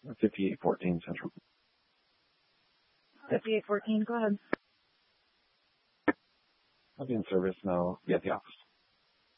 5814 Central. 5814, go ahead. I'll be in service now. Be at the office.